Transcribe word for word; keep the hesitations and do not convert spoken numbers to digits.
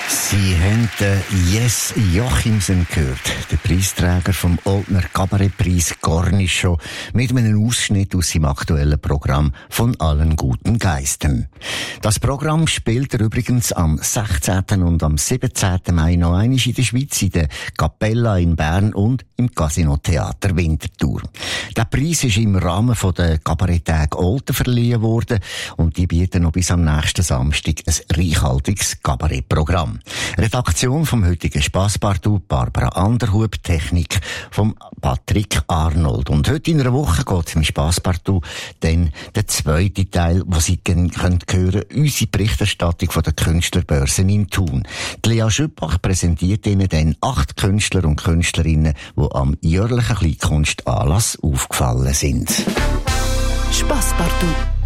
Sie haben den Jess Jochimsen gehört, den Preisträger vom Oldner Kabarettpreis Cornichon, mit einem Ausschnitt aus seinem aktuellen Programm «Von allen guten Geistern». Das Programm spielt er übrigens am sechzehnten und am siebzehnten Mai noch einmal in der Schweiz, in der Capella in Bern und im Casino Theater Winterthur. Der Preis ist im Rahmen der Kabaretttage Olten verliehen worden und die bieten noch bis am nächsten Samstag ein reichhaltiges Kabarettprogramm. Redaktion vom heutigen Spasspartout Barbara Anderhub, Technik vom Patrick Arnold. Und heute in einer Woche geht es im Spasspartout dann der zweite Teil, wo Sie hören können, unsere Berichterstattung von der Künstlerbörsen in Thun. Die Lea Schüppach präsentiert Ihnen dann acht Künstler und Künstlerinnen, die am jährlichen Kleinkunstanlass aufgefallen sind. Spasspartout.